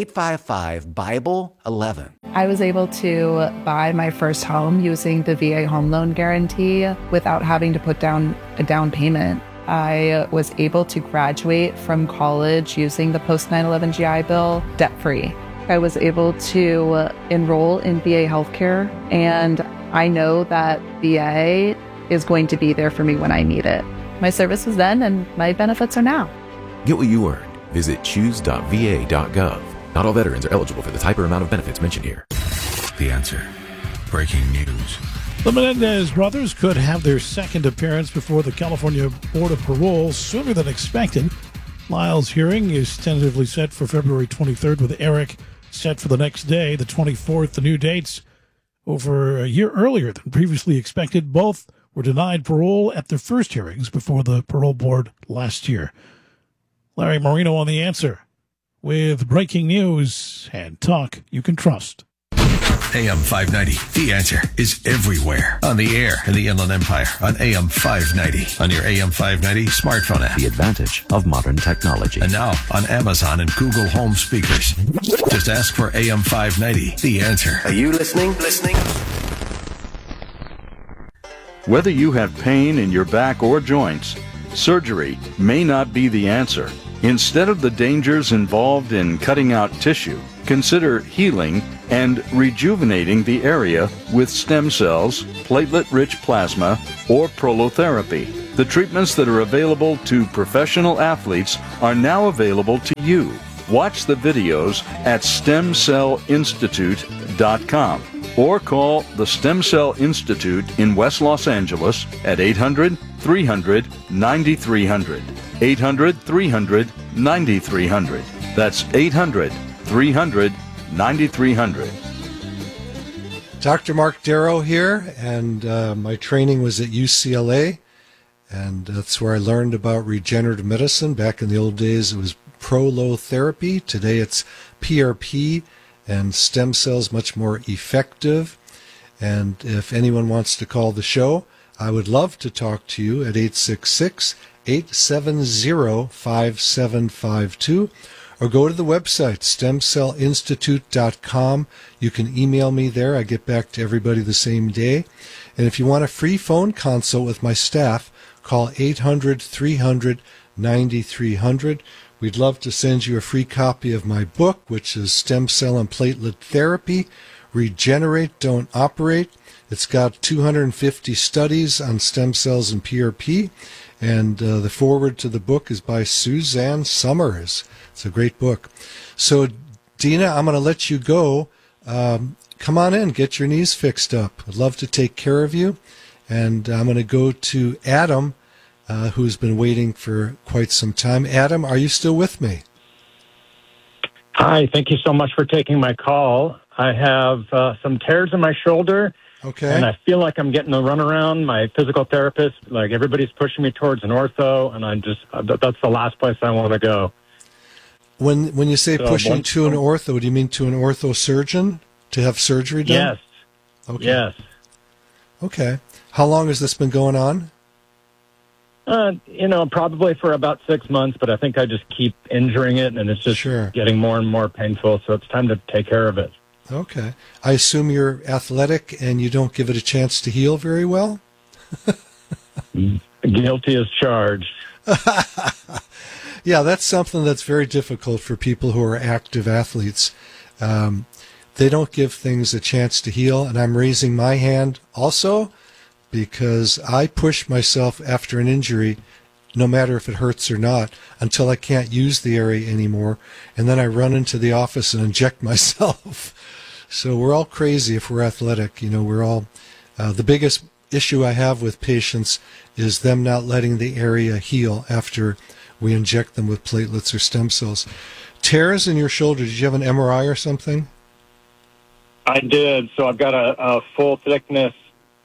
Speaker 3: 855-BIBLE-11.
Speaker 19: I was able to buy my first home using the VA home loan guarantee without having to put down a down payment. I was able to graduate from college using the post 9/11 GI Bill debt-free. I was able to enroll in VA healthcare, and I know that VA is going to be there for me when I need it. My service was then, and my benefits are now.
Speaker 20: Get what you earned. Visit choose.va.gov. Not all veterans are eligible for the type or amount of benefits mentioned here.
Speaker 6: The Answer. Breaking news.
Speaker 2: The Menendez brothers could have their second appearance before the California Board of Parole sooner than expected. Lyle's hearing is tentatively set for February 23rd, with Eric set for the next day, the 24th. The new dates over a year earlier than previously expected. Both were denied parole at their first hearings before the parole board last year. Larry Marino on The Answer with breaking news and talk you can trust.
Speaker 6: AM 590, The Answer, is everywhere. On the air in the Inland Empire, on AM 590, on your AM 590 smartphone app.
Speaker 20: The advantage of modern technology.
Speaker 6: And now on Amazon and Google Home speakers. Just ask for AM 590, The Answer.
Speaker 21: Are you listening?
Speaker 15: Whether you have pain in your back or joints, surgery may not be the answer. Instead of the dangers involved in cutting out tissue, consider healing and rejuvenating the area with stem cells, platelet-rich plasma, or prolotherapy. The treatments that are available to professional athletes are now available to you. Watch the videos at stemcellinstitute.com or call the Stem Cell Institute in West Los Angeles at 800-300-9300. 800-300-9300. That's 800-300-9300.
Speaker 16: Dr. Mark Darrow here, and my training was at UCLA, and that's where I learned about regenerative medicine. Back in the old days, it was prolotherapy. Today, it's PRP, and stem cells much more effective. And if anyone wants to call the show, I would love to talk to you at 866-870-5752, or go to the website, stemcellinstitute.com. You can email me there. I get back to everybody the same day. And if you want a free phone consult with my staff, call 800-300-9300. We'd love to send you a free copy of my book, which is Stem Cell and Platelet Therapy, Regenerate, Don't Operate. It's got 250 studies on stem cells and PRP, and the foreword to the book is by Suzanne Summers. It's a great book. So, Dina, I'm going to let you go. Come on in, get your knees fixed up. I'd love to take care of you. And I'm going to go to Adam, who's been waiting for quite some time. Adam, are you still with me?
Speaker 21: Hi, thank you so much for taking my call. I have some tears in my shoulder.
Speaker 16: Okay.
Speaker 21: And I feel like I'm getting a runaround. My physical therapist, like everybody's pushing me towards an ortho, and that's the last place I want to go.
Speaker 16: When you say pushing to an ortho, do you mean to an ortho surgeon to have surgery done?
Speaker 21: Yes.
Speaker 16: Okay.
Speaker 21: Yes.
Speaker 16: Okay. How long has this been going on?
Speaker 21: Probably for about 6 months, but I think I just keep injuring it, and it's just getting more and more painful, so it's time to take care of it.
Speaker 16: Okay. I assume you're athletic and you don't give it a chance to heal very well?
Speaker 21: Guilty as charged.
Speaker 16: Yeah, that's something that's very difficult for people who are active athletes. They don't give things a chance to heal, and I'm raising my hand also because I push myself after an injury, no matter if it hurts or not, until I can't use the area anymore, and then I run into the office and inject myself. So we're all crazy if we're athletic. We're all the biggest issue I have with patients is them not letting the area heal after we inject them with platelets or stem cells. Tears in your shoulder, did you have an MRI or something?
Speaker 21: I did. So I've got a full thickness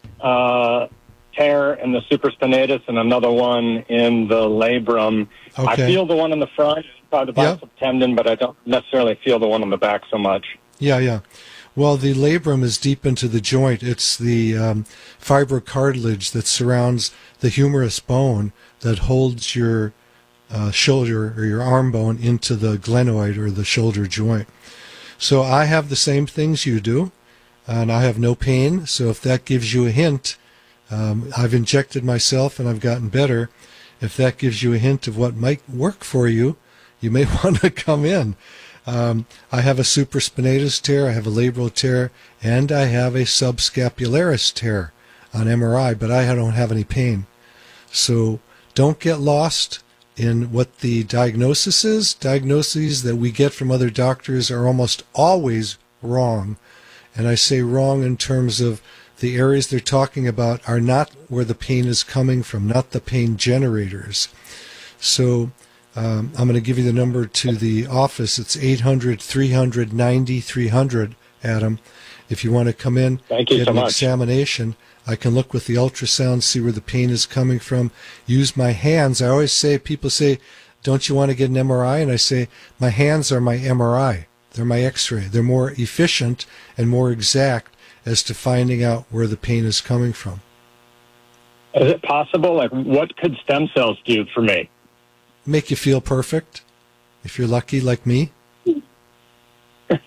Speaker 21: tear in the supraspinatus and another one in the labrum. Okay. I feel the one in the front, probably the bicep tendon, but I don't necessarily feel the one on the back so much.
Speaker 16: Yeah. Well, the labrum is deep into the joint. It's the fibrocartilage that surrounds the humerus bone that holds your shoulder or your arm bone into the glenoid or the shoulder joint. So I have the same things you do, and I have no pain. So if that gives you a hint, I've injected myself and I've gotten better. If that gives you a hint of what might work for you, you may want to come in. I have a supraspinatus tear, I have a labral tear, and I have a subscapularis tear on MRI, but I don't have any pain. So don't get lost in what the diagnosis is. Diagnoses that we get from other doctors are almost always wrong. And I say wrong in terms of the areas they're talking about are not where the pain is coming from, not the pain generators. So I'm going to give you the number to the office. It's 800-300-9300, Adam. If you want to come in, get an examination, I can look with the ultrasound, see where the pain is coming from, use my hands. I always say, people say, don't you want to get an MRI? And I say, my hands are my MRI. They're my X-ray. They're more efficient and more exact as to finding out where the pain is coming from.
Speaker 21: Is it possible? Like, what could stem cells do for me?
Speaker 16: Make you feel perfect, if you're lucky like me.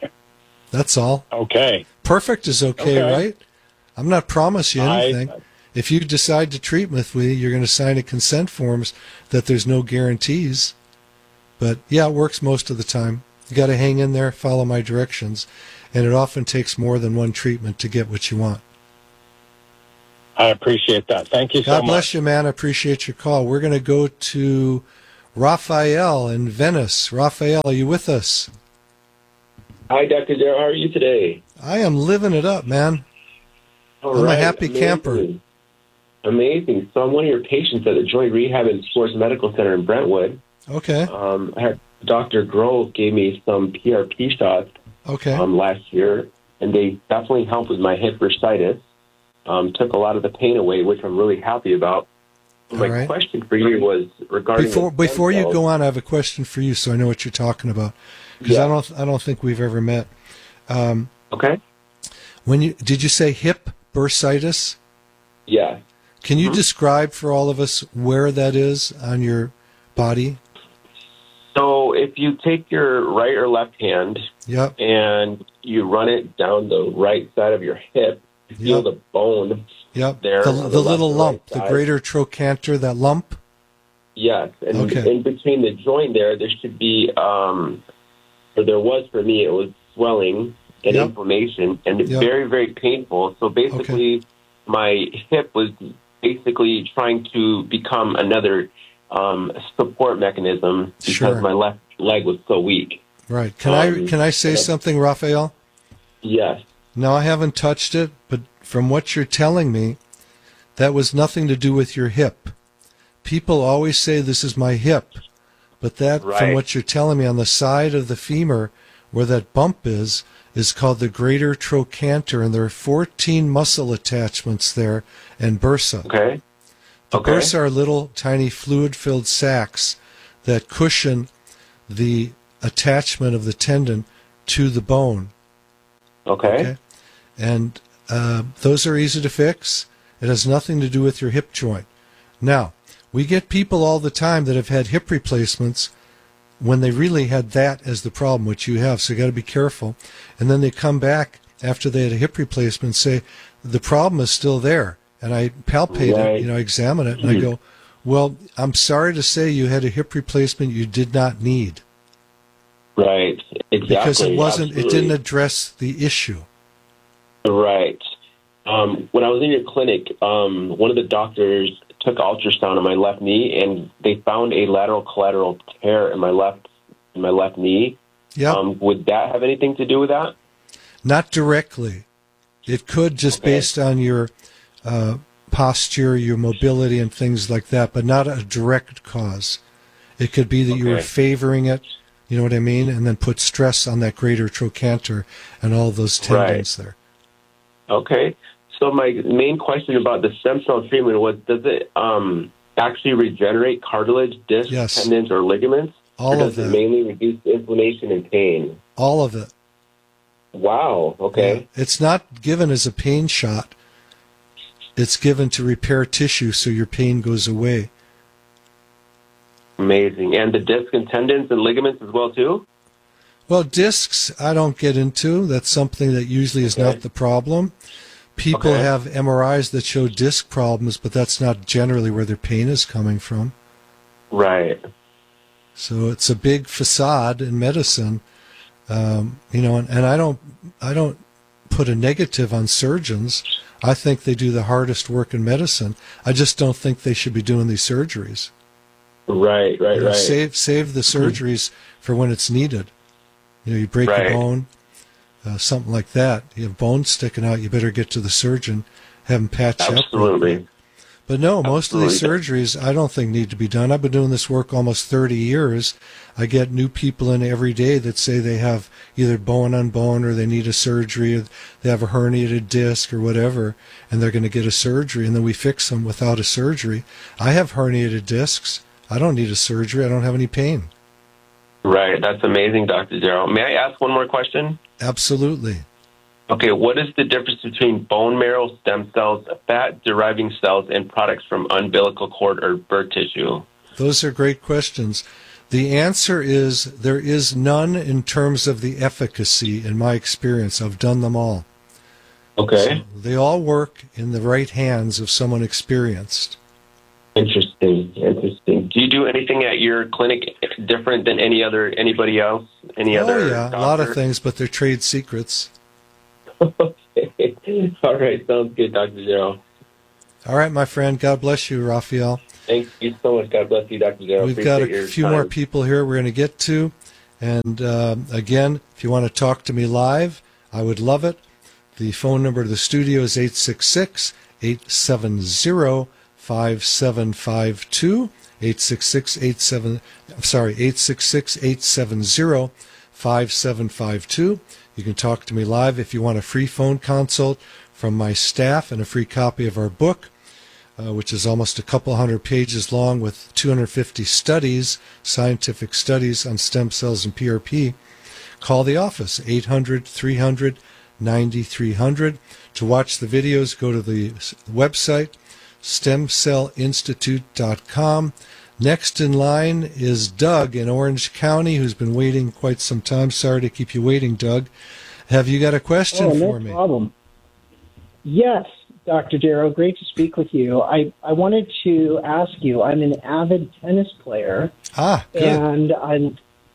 Speaker 16: That's all.
Speaker 21: Okay.
Speaker 16: Perfect is okay, right? I'm not promising you anything. if you decide to treat with me, you're going to sign a consent forms that there's no guarantees. But yeah, it works most of the time. You got to hang in there, follow my directions, and it often takes more than one treatment to get what you want.
Speaker 21: I appreciate that. Thank you so much.
Speaker 16: God bless you, man. I appreciate your call. We're going to go to Raphael in Venice. Raphael, are you with us?
Speaker 1: Hi, Dr. Darrell. How are you today?
Speaker 16: I am living it up, man. I'm a happy camper.
Speaker 1: Amazing. So I'm one of your patients at the Joint Rehab and Sports Medical Center in Brentwood.
Speaker 16: Okay.
Speaker 1: Dr. Grove gave me some PRP shots last year, and they definitely helped with my hip bursitis. Took a lot of the pain away, which I'm really happy about. My question for you was regarding
Speaker 16: before you go on, I have a question for you, so I know what you're talking about, because I don't think we've ever met.
Speaker 1: Okay.
Speaker 16: Did you say hip bursitis?
Speaker 1: Yeah.
Speaker 16: Can you describe for all of us where that is on your body?
Speaker 1: So if you take your right or left hand and you run it down the right side of your hip, you feel the bone there.
Speaker 16: The little lump, the greater trochanter, that lump?
Speaker 1: Yes. And in between the joint there should be, or there was for me, it was swelling and inflammation, and it's very, very painful. So basically, my hip was basically trying to become another support mechanism because my left leg was so weak.
Speaker 16: Right. Can I say something, Raphael?
Speaker 1: Yes.
Speaker 16: No, I haven't touched it, but from what you're telling me, that was nothing to do with your hip. People always say this is my hip, but that, from what you're telling me, on the side of the femur where that bump is called the greater trochanter, and there are 14 muscle attachments there and bursa.
Speaker 1: Okay.
Speaker 16: The bursa are little tiny fluid-filled sacs that cushion the attachment of the tendon to the bone.
Speaker 1: Okay.
Speaker 16: And those are easy to fix. It has nothing to do with your hip joint. Now, we get people all the time that have had hip replacements when they really had that as the problem, which you have, so you got to be careful. And then they come back after they had a hip replacement and say, the problem is still there. And I palpate it, examine it, and I go, well, I'm sorry to say you had a hip replacement you did not need.
Speaker 1: Right, exactly.
Speaker 16: Because it didn't address the issue.
Speaker 1: Right. When I was in your clinic, one of the doctors took ultrasound on my left knee, and they found a lateral collateral tear in my left knee.
Speaker 16: Yeah.
Speaker 1: Would that have anything to do with that?
Speaker 16: Not directly. It could, just based on your posture, your mobility, and things like that, but not a direct cause. It could be that you were favoring it, you know what I mean, and then put stress on that greater trochanter and all those tendons there.
Speaker 1: Okay. So my main question about the stem cell treatment was, does it actually regenerate cartilage, discs, tendons, or ligaments?
Speaker 16: All
Speaker 1: or
Speaker 16: of
Speaker 1: does it mainly reduce inflammation and pain?
Speaker 16: All of it.
Speaker 1: Wow. Okay.
Speaker 16: Yeah. It's not given as a pain shot. It's given to repair tissue so your pain goes away.
Speaker 1: Amazing. And the discs and tendons and ligaments as well, too?
Speaker 16: Well, discs I don't get into. That's something that usually is not the problem. People have MRIs that show disc problems, but that's not generally where their pain is coming from.
Speaker 1: Right.
Speaker 16: So it's a big facade in medicine, and I don't put a negative on surgeons. I think they do the hardest work in medicine. I just don't think they should be doing these surgeries.
Speaker 1: Right.
Speaker 16: Save the surgeries for when it's needed. You break a bone, something like that. You have bones sticking out, you better get to the surgeon, have them patch up.
Speaker 1: Absolutely.
Speaker 16: But no, most of these surgeries I don't think need to be done. I've been doing this work almost 30 years. I get new people in every day that say they have either bone on bone or they need a surgery, or they have a herniated disc or whatever, and they're going to get a surgery, and then we fix them without a surgery. I have herniated discs. I don't need a surgery. I don't have any pain.
Speaker 1: Right. That's amazing, Dr. Darrell. May I ask one more question?
Speaker 16: Absolutely.
Speaker 1: Okay, what is the difference between bone marrow stem cells, fat-deriving cells, and products from umbilical cord or birth tissue?
Speaker 16: Those are great questions. The answer is there is none in terms of the efficacy, in my experience. I've done them all.
Speaker 1: Okay.
Speaker 16: So they all work in the right hands of someone experienced.
Speaker 1: Interesting. Do you do anything at your clinic different than anybody else? Other
Speaker 16: yeah,
Speaker 1: doctor?
Speaker 16: a lot of things, but they're trade secrets.
Speaker 1: Okay. All right, sounds good, Dr. Darrow.
Speaker 16: All right, my friend. God bless you, Raphael.
Speaker 1: Thank you so much. God bless you, Dr. Darrow.
Speaker 16: We've got a few more people here we're going to get to. And again, if you want to talk to me live, I would love it. The phone number to the studio is 866-870-5752. 866-870-5752. You can talk to me live if you want a free phone consult from my staff and a free copy of our book, which is almost a couple hundred pages long with 250 studies, scientific studies on stem cells and PRP. Call the office, 800-300-9300. To watch the videos, go to the website, stemcellinstitute.com. Next in line is Doug in Orange County, who's been waiting quite some time. Sorry to keep you waiting, Doug. Have you got a question for me?
Speaker 8: No problem. Yes, Dr. Darrow, great to speak with you. I wanted to ask you, I'm an avid tennis player.
Speaker 16: Good.
Speaker 8: And I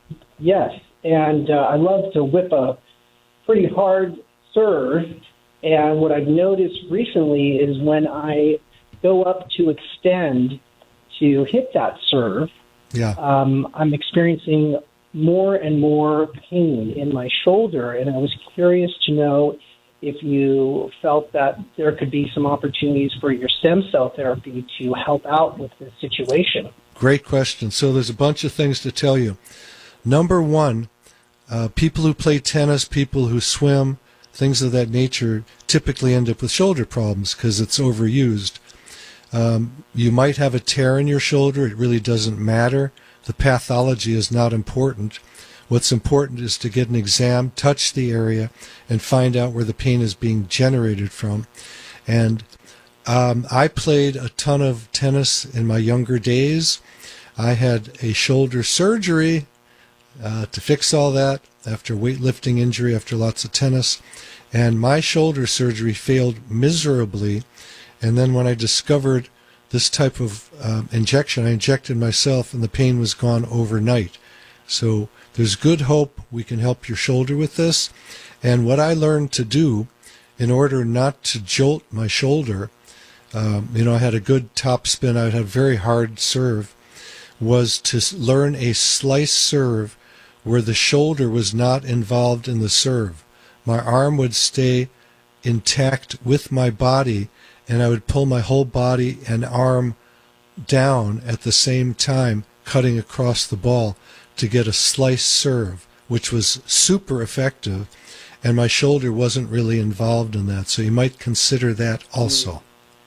Speaker 8: love to whip a pretty hard serve. And what I've noticed recently is when I go up to extend to hit that serve, I'm experiencing more and more pain in my shoulder. And I was curious to know if you felt that there could be some opportunities for your stem cell therapy to help out with this situation.
Speaker 16: Great question. So there's a bunch of things to tell you. Number one, people who play tennis, people who swim, things of that nature typically end up with shoulder problems because it's overused. You might have a tear in your shoulder. It really doesn't matter. The pathology is not important. What's important is to get an exam, touch the area, and find out where the pain is being generated from. And I played a ton of tennis in my younger days. I had a shoulder surgery to fix all that after weightlifting injury, after lots of tennis. And my shoulder surgery failed miserably. And then when I discovered this type of injection, I injected myself and the pain was gone overnight. So there's good hope we can help your shoulder with this. And what I learned to do in order not to jolt my shoulder, I had a good top spin, I would have very hard serve, was to learn a slice serve where the shoulder was not involved in the serve. My arm would stay intact with my body, and I would pull my whole body and arm down at the same time, cutting across the ball to get a slice serve, which was super effective, and my shoulder wasn't really involved in that. So you might consider that also.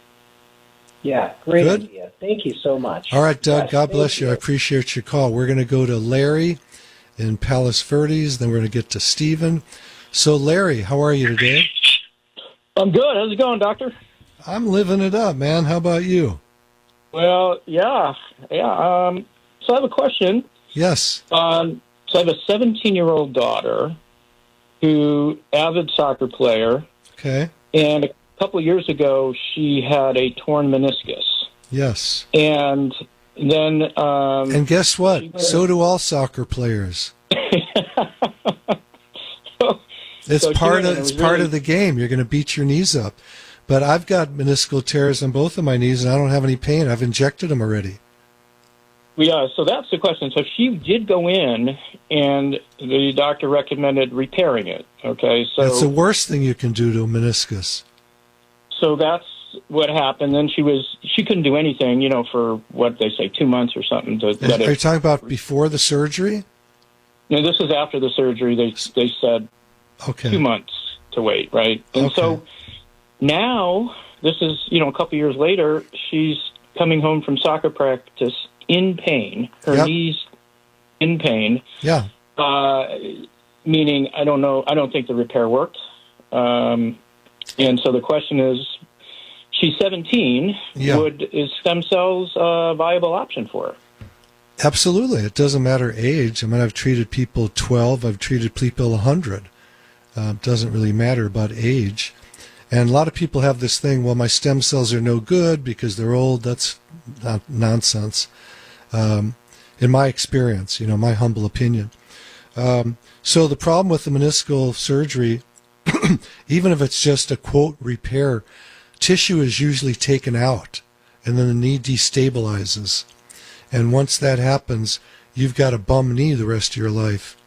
Speaker 8: Yeah, great idea. Thank you so much.
Speaker 16: All right, Doug, God bless you. I appreciate your call. We're going to go to Larry in Palos Verdes, then we're going to get to Stephen. So, Larry, how are you today?
Speaker 22: I'm good. How's it going, Doctor?
Speaker 16: I'm living it up, man. How about you?
Speaker 22: Well, yeah. So I have a question.
Speaker 16: Yes.
Speaker 22: So I have a 17-year-old daughter who avid soccer player.
Speaker 16: Okay.
Speaker 22: And a couple of years ago, she had a torn meniscus.
Speaker 16: Yes.
Speaker 22: And then...
Speaker 16: and guess what? So do all soccer players. It's part of the game. You're going to beat your knees up. But I've got meniscal tears on both of my knees, and I don't have any pain. I've injected them already.
Speaker 22: Yeah, so that's the question. So she did go in, and the doctor recommended repairing it. Okay, so
Speaker 16: that's the worst thing you can do to a meniscus.
Speaker 22: So that's what happened. Then she couldn't do anything, for what they say 2 months or something.
Speaker 16: Are you talking about before the surgery?
Speaker 22: No, this is after the surgery. They said 2 months to wait, right? And so now this is a couple years later. She's coming home from soccer practice in pain, her knees in pain.
Speaker 16: Yeah.
Speaker 22: Meaning, I don't know. I don't think the repair worked. And so the question is, she's 17.
Speaker 16: Yeah.
Speaker 22: Is stem cells a viable option for her?
Speaker 16: Absolutely. It doesn't matter age. I mean, I've treated people 12. I've treated people 100. It doesn't really matter about age. And a lot of people have this thing, well, my stem cells are no good because they're old. That's not nonsense. In my experience, my humble opinion. So the problem with the meniscal surgery, even if it's just a quote repair, tissue is usually taken out and then the knee destabilizes. And once that happens, you've got a bum knee the rest of your life.